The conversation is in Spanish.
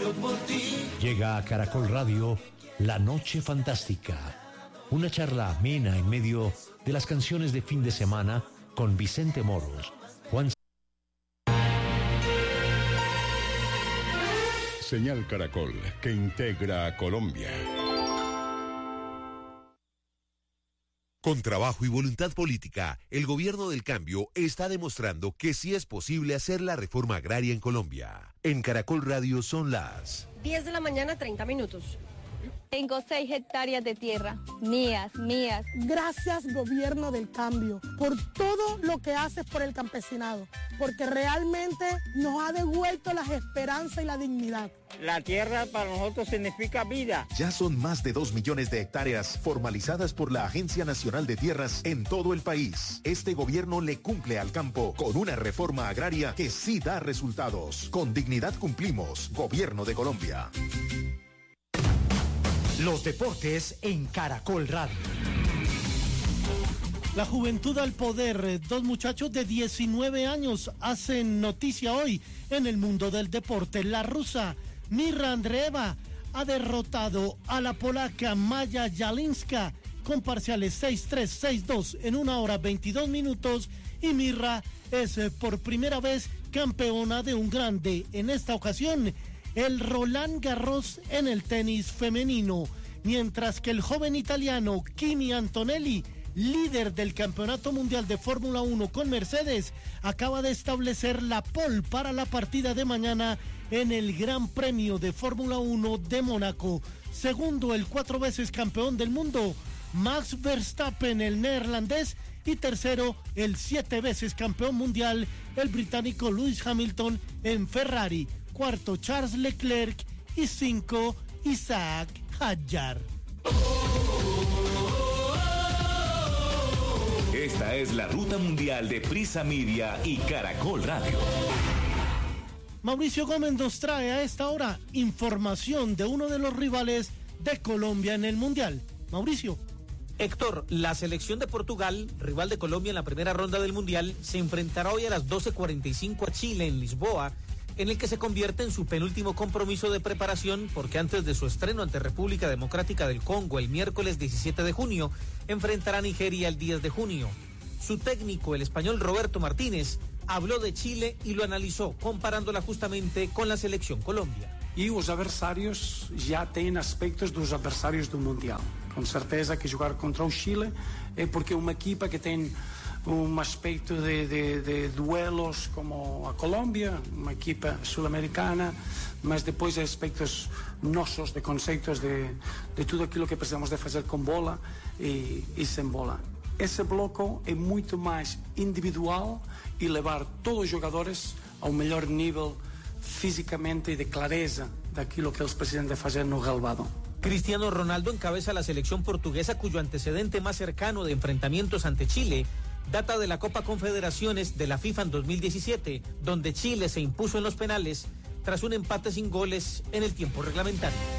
Solo por ti. Llega a Caracol Radio La Noche Fantástica. Una charla amena en medio de las canciones de fin de semana con Vicente Moros, Juan. Señal Caracol, que integra a Colombia. Con trabajo y voluntad política, el gobierno del cambio está demostrando que sí es posible hacer la reforma agraria en Colombia. En Caracol Radio son las 10 de la mañana, 30 minutos. Tengo 6 hectáreas de tierra, mías. Gracias, gobierno del cambio, por todo lo que haces por el campesinado, porque realmente nos ha devuelto la esperanza y la dignidad. La tierra para nosotros significa vida. Ya son más de 2 millones de hectáreas formalizadas por la Agencia Nacional de Tierras en todo el país. Este gobierno le cumple al campo con una reforma agraria que sí da resultados. Con dignidad cumplimos, Gobierno de Colombia. Los deportes en Caracol Radio. La juventud al poder. 2 muchachos de 19 años hacen noticia hoy en el mundo del deporte. La rusa Mirra Andreeva ha derrotado a la polaca Maya Jalinska con parciales 6-3, 6-2 en 1 hora 22 minutos y Mirra es por primera vez campeona de un grande. En esta ocasión, el Roland Garros en el tenis femenino, mientras que el joven italiano Kimi Antonelli, líder del Campeonato Mundial de Fórmula 1 con Mercedes, acaba de establecer la pole para la partida de mañana en el Gran Premio de Fórmula 1 de Mónaco. Segundo, el 4 veces campeón del mundo, Max Verstappen, el neerlandés, y tercero, el 7 veces campeón mundial, el británico Lewis Hamilton en Ferrari. Cuarto, Charles Leclerc, y 5, Isaac Hadjar. Esta es la ruta mundial de Prisa Media y Caracol Radio. Mauricio Gómez nos trae a esta hora información de uno de los rivales de Colombia en el Mundial. Mauricio. Héctor, la selección de Portugal, rival de Colombia en la primera ronda del Mundial, se enfrentará hoy a las 12:45 a Chile en Lisboa, en el que se convierte en su penúltimo compromiso de preparación, porque antes de su estreno ante República Democrática del Congo el miércoles 17 de junio, enfrentará a Nigeria el 10 de junio. Su técnico, el español Roberto Martínez, habló de Chile y lo analizó, comparándola justamente con la selección Colombia. E os adversários já têm aspectos dos adversários do Mundial. Com certeza que jogar contra o Chile é porque é uma equipa que tem aspecto de duelos como a Colômbia, uma equipa sul-americana, mas depois aspectos nossos, de conceitos de tudo aquilo que precisamos de fazer com bola e sem bola. Esse bloco é muito mais individual e levar todos os jogadores ao melhor nível físicamente y de clareza de aquello que ellos precisam de hacer no relvado. Cristiano Ronaldo encabeza la selección portuguesa, cuyo antecedente más cercano de enfrentamientos ante Chile data de la Copa Confederaciones de la FIFA en 2017, donde Chile se impuso en los penales tras un empate sin goles en el tiempo reglamentario.